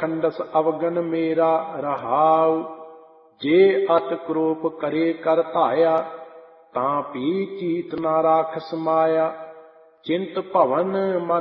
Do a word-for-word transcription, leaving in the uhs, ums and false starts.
ਖੰਡਸ ਅਵਗਨ ਮੇਰਾ ਰਹਾਉ। ਜੇ ਅਤ ਕਰੋਪ ਕਰੇ ਕਰ ਧਾਇਆ, ਤਾਂ ਪੀ ਚੀਤ ਨਾ ਰਾਖ ਸਮਾਇਆ। ਚਿੰਤ ਭਵਨ ਮਨ